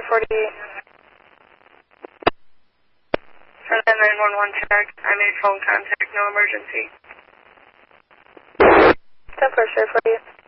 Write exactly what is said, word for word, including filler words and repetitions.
forty-eight. Send that nine one one check. I made phone contact, no emergency. ten four, Sir forty-eight.